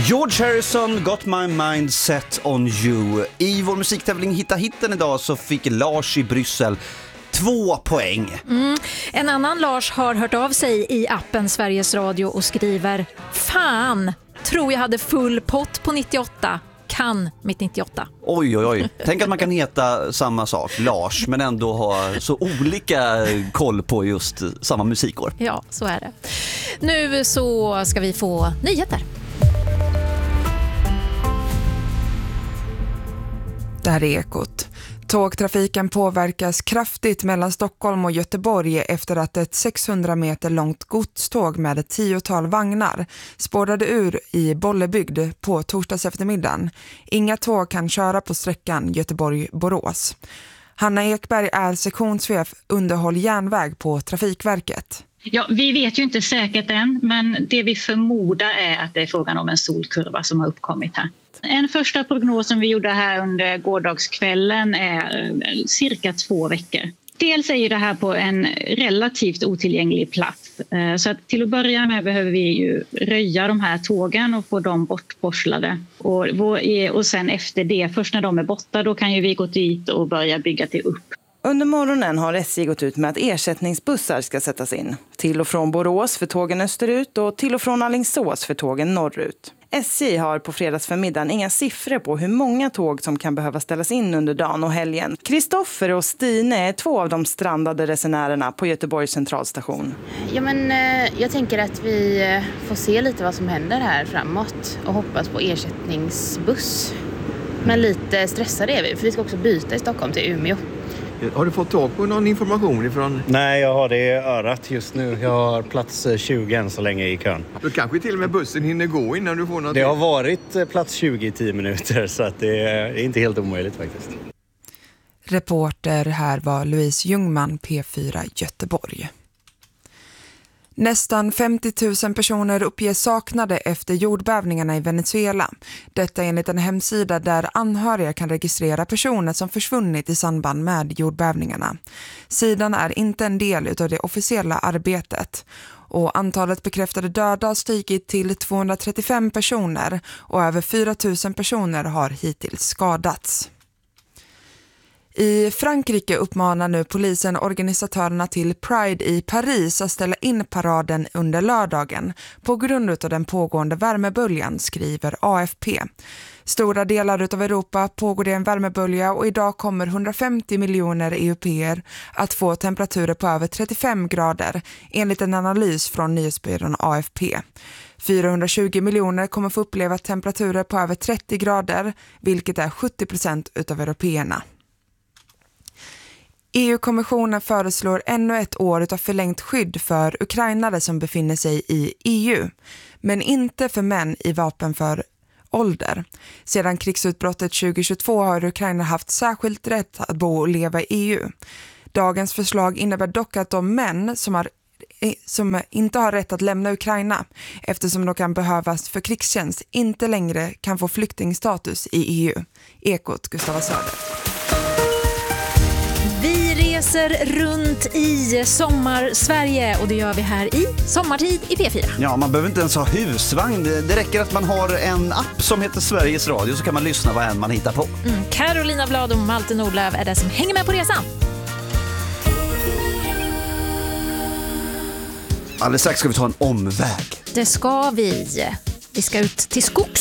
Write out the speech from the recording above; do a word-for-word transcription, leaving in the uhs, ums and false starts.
George Harrison, Got My Mind Set On You. I vår musiktävling Hitta Hitten idag så fick Lars i Bryssel två poäng. Mm. En annan Lars har hört av sig i appen Sveriges Radio och skriver: Fan, tror jag hade full pott på nittioåtta. Kan mitt nittioåtta. Oj, oj, oj. Tänk att man kan heta samma sak, Lars, men ändå ha så olika koll på just samma musikår. Ja, så är det. Nu så ska vi få nyheter. Det här är Ekot. Tågtrafiken påverkas kraftigt mellan Stockholm och Göteborg efter att ett sexhundra meter långt godståg med ett tiotal vagnar spårade ur i Bollebygd på torsdags eftermiddagen. Inga tåg kan köra på sträckan Göteborg-Borås. Hanna Ekberg är sektionschef underhåll järnväg på Trafikverket. Ja, vi vet ju inte säkert än, men det vi förmodar är att det är frågan om en solkurva som har uppkommit här. En första prognos som vi gjorde här under gårdagskvällen är cirka två veckor. Dels är ju det här på en relativt otillgänglig plats. Så att till att börja med behöver vi ju röja de här tågen och få dem bortporslade. Och, och sen efter det, först när de är borta, då kan ju vi gå dit och börja bygga till upp. Under morgonen har S J gått ut med att ersättningsbussar ska sättas in. Till och från Borås för tågen österut och till och från Alingsås för tågen norrut. S J har på fredagsförmiddagen inga siffror på hur många tåg som kan behöva ställas in under dagen och helgen. Kristoffer och Stine är två av de strandade resenärerna på Göteborgs centralstation. Ja, men jag tänker att vi får se lite vad som händer här framåt och hoppas på ersättningsbuss. Men lite stressade är vi, för vi ska också byta i Stockholm till Umeå. Har du fått tag på någon information ifrån? Nej, jag har det i örat just nu. Jag har plats tjugo än så länge i kön. Då kanske till och med bussen hinner gå innan du får något. Det har varit plats tjugo i tio minuter så att det är inte helt omöjligt faktiskt. Reporter här var Louise Ljungman, P fyra Göteborg. Nästan femtio tusen personer uppges saknade efter jordbävningarna i Venezuela. Detta enligt en hemsida där anhöriga kan registrera personer som försvunnit i samband med jordbävningarna. Sidan är inte en del av det officiella arbetet. Och antalet bekräftade döda har stigit till tvåhundratrettiofem personer och över fyra tusen personer har hittills skadats. I Frankrike uppmanar nu polisen organisatörerna till Pride i Paris att ställa in paraden under lördagen på grund av den pågående värmeböljan, skriver A F P. Stora delar av Europa pågår det en värmebölja och idag kommer hundrafemtio miljoner europeer att få temperaturer på över trettiofem grader enligt en analys från nyhetsbyrån A F P. fyrahundratjugo miljoner kommer få uppleva temperaturer på över trettio grader, vilket är sjuttio procent utav européerna. E U-kommissionen föreslår ännu ett år av förlängt skydd för ukrainare som befinner sig i E U, men inte för män i vapenför ålder. Sedan krigsutbrottet tjugohundratjugotvå har Ukraina haft särskilt rätt att bo och leva i E U. Dagens förslag innebär dock att de män som, har, som inte har rätt att lämna Ukraina eftersom de kan behövas för krigstjänst inte längre kan få flyktingstatus i E U. Ekot, Gustava Söder. Reser runt i sommar-Sverige och det gör vi här i Sommartid i P fyra. Ja, man behöver inte ens ha husvagn. Det räcker att man har en app som heter Sveriges Radio så kan man lyssna vad än man hittar på. Mm, Carolina Blad och Malte Nordlöf är det som hänger med på resan. Alldeles strax ska vi ta en omväg. Det ska vi. Vi ska ut till skogs